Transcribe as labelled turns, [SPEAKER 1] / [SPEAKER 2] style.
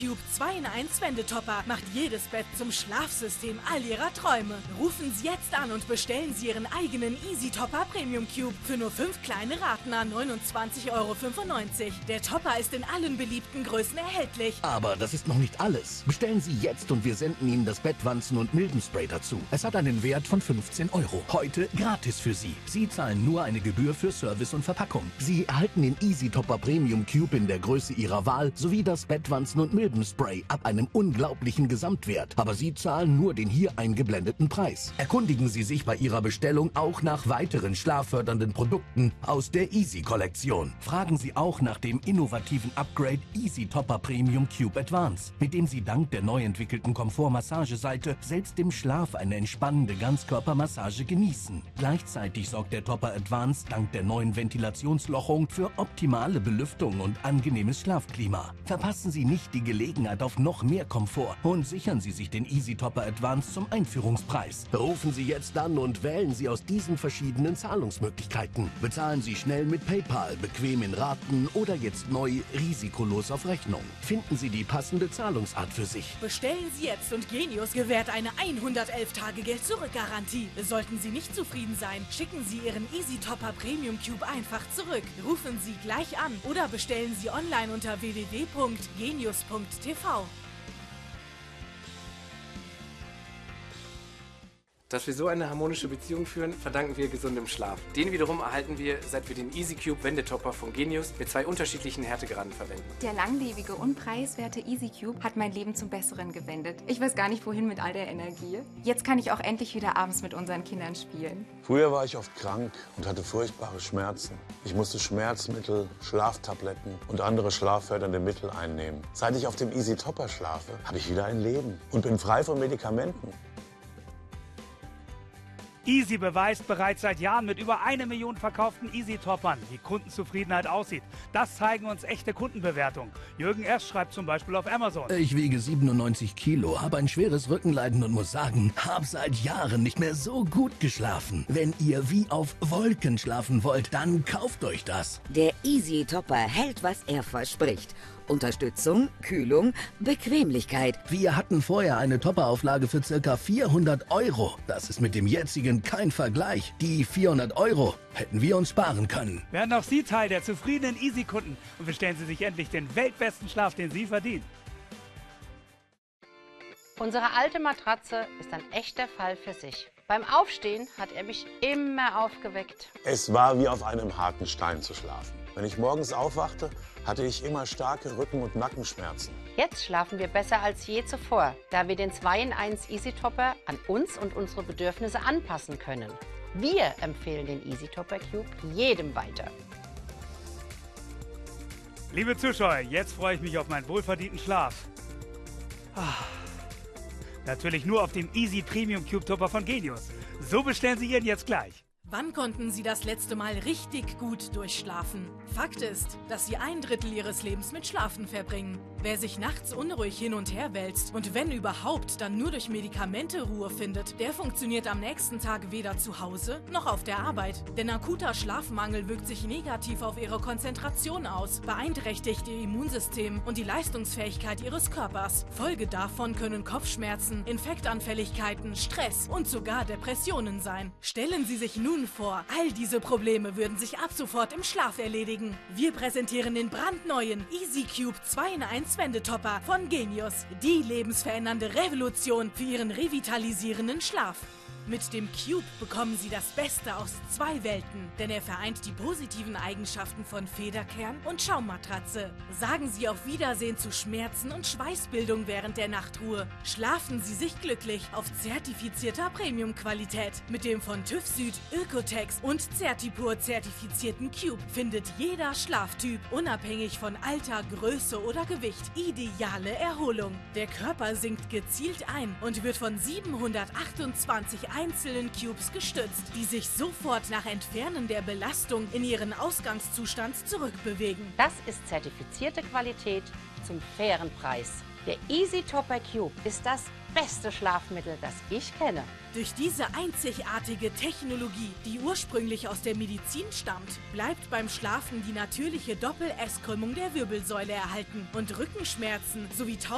[SPEAKER 1] Cube 2 in 1 Wendetopper macht jedes Bett zum Schlafsystem all Ihrer Träume. Rufen Sie jetzt an und bestellen Sie Ihren eigenen Easy Topper Premium Cube für nur 5 kleine Raten an 29,95 €. Der Topper ist in allen beliebten Größen erhältlich.
[SPEAKER 2] Aber das ist noch nicht alles. Bestellen Sie jetzt und wir senden Ihnen das Bettwanzen- und Milbenspray dazu. Es hat einen Wert von 15 €. Heute gratis für Sie. Sie zahlen nur eine Gebühr für Service und Verpackung. Sie erhalten den Easy Topper Premium Cube in der Größe Ihrer Wahl sowie das Bettwanzen- und Milbenspray ab einem unglaublichen Gesamtwert. Aber Sie zahlen nur den hier eingeblendeten Preis. Erkundigen Sie sich bei Ihrer Bestellung auch nach weiteren schlaffördernden Produkten aus der Easy-Kollektion. Fragen Sie auch nach dem innovativen Upgrade Easy Topper Premium Cube Advance, mit dem Sie dank der neu entwickelten Komfort-Massageseite selbst im Schlaf eine entspannende Ganzkörpermassage genießen. Gleichzeitig sorgt der Topper Advance dank der neuen Ventilationslochung für optimale Belüftung und angenehmes Schlafklima. Verpassen Sie nicht die Gelegenheit auf noch mehr Komfort und sichern Sie sich den Easy Topper Advance zum Einführungspreis. Rufen Sie jetzt an und wählen Sie aus diesen verschiedenen Zahlungsmöglichkeiten. Bezahlen Sie schnell mit PayPal, bequem in Raten oder jetzt neu risikolos auf Rechnung. Finden Sie die passende Zahlungsart für sich.
[SPEAKER 1] Bestellen Sie jetzt und Genius gewährt eine 111-Tage-Geld-Zurück-Garantie. Sollten Sie nicht zufrieden sein, schicken Sie Ihren Easy Topper Premium Cube einfach zurück. Rufen Sie gleich an oder bestellen Sie online unter www.genius.tv.
[SPEAKER 3] Dass wir so eine harmonische Beziehung führen, verdanken wir gesundem Schlaf. Den wiederum erhalten wir, seit wir den Easy Cube Wendetopper von Genius mit 2 unterschiedlichen Härtegraden verwenden.
[SPEAKER 4] Der langlebige und preiswerte Easy Cube hat mein Leben zum Besseren gewendet. Ich weiß gar nicht, wohin mit all der Energie. Jetzt kann ich auch endlich wieder abends mit unseren Kindern spielen.
[SPEAKER 5] Früher war ich oft krank und hatte furchtbare Schmerzen. Ich musste Schmerzmittel, Schlaftabletten und andere schlaffördernde Mittel einnehmen. Seit ich auf dem Easy Topper schlafe, habe ich wieder ein Leben und bin frei von Medikamenten.
[SPEAKER 6] Easy beweist bereits seit Jahren mit über 1 Million verkauften Easy-Toppern, wie Kundenzufriedenheit aussieht. Das zeigen uns echte Kundenbewertungen. Jürgen Erst schreibt zum Beispiel auf Amazon:
[SPEAKER 2] Ich wiege 97 Kilo, habe ein schweres Rückenleiden und muss sagen, habe seit Jahren nicht mehr so gut geschlafen. Wenn ihr wie auf Wolken schlafen wollt, dann kauft euch das.
[SPEAKER 7] Der Easy Topper hält, was er verspricht. Unterstützung, Kühlung, Bequemlichkeit.
[SPEAKER 2] Wir hatten vorher eine Topperauflage für ca. 400 €. Das ist mit dem jetzigen kein Vergleich. Die 400 € hätten wir uns sparen können.
[SPEAKER 6] Werden auch Sie Teil der zufriedenen Easy-Kunden und bestellen Sie sich endlich den weltbesten Schlaf, den Sie verdienen.
[SPEAKER 8] Unsere alte Matratze ist ein echter Fall für sich. Beim Aufstehen hat er mich immer aufgeweckt.
[SPEAKER 5] Es war wie auf einem harten Stein zu schlafen. Wenn ich morgens aufwachte, hatte ich immer starke Rücken- und Nackenschmerzen.
[SPEAKER 8] Jetzt schlafen wir besser als je zuvor, da wir den 2 in 1 Easy Topper an uns und unsere Bedürfnisse anpassen können. Wir empfehlen den Easy Topper Cube jedem weiter.
[SPEAKER 6] Liebe Zuschauer, jetzt freue ich mich auf meinen wohlverdienten Schlaf. Natürlich nur auf dem Easy Premium Cube Topper von Genius. So bestellen Sie Ihren jetzt gleich.
[SPEAKER 1] Wann konnten Sie das letzte Mal richtig gut durchschlafen? Fakt ist, dass Sie 1/3 Ihres Lebens mit Schlafen verbringen. Wer sich nachts unruhig hin und her wälzt und wenn überhaupt dann nur durch Medikamente Ruhe findet, der funktioniert am nächsten Tag weder zu Hause noch auf der Arbeit. Denn akuter Schlafmangel wirkt sich negativ auf Ihre Konzentration aus, beeinträchtigt Ihr Immunsystem und die Leistungsfähigkeit Ihres Körpers. Folge davon können Kopfschmerzen, Infektanfälligkeiten, Stress und sogar Depressionen sein. Stellen Sie sich nun vor, all diese Probleme würden sich ab sofort im Schlaf erledigen. Wir präsentieren den brandneuen Easy Cube 2 in 1 Wendetopper von Genius. Die lebensverändernde Revolution für Ihren revitalisierenden Schlaf. Mit dem Cube bekommen Sie das Beste aus 2 Welten, denn er vereint die positiven Eigenschaften von Federkern und Schaummatratze. Sagen Sie auf Wiedersehen zu Schmerzen und Schweißbildung während der Nachtruhe. Schlafen Sie sich glücklich auf zertifizierter Premium-Qualität. Mit dem von TÜV Süd, Ökotex und Certipur zertifizierten Cube findet jeder Schlaftyp, unabhängig von Alter, Größe oder Gewicht, ideale Erholung. Der Körper sinkt gezielt ein und wird von 728 einzelnen Cubes gestützt, die sich sofort nach Entfernen der Belastung in ihren Ausgangszustand zurückbewegen.
[SPEAKER 8] Das ist zertifizierte Qualität zum fairen Preis. Der Easy Topper Cube ist das beste Schlafmittel, das ich kenne.
[SPEAKER 1] Durch diese einzigartige Technologie, die ursprünglich aus der Medizin stammt, bleibt beim Schlafen die natürliche Doppel-S-Krümmung der Wirbelsäule erhalten und Rückenschmerzen sowie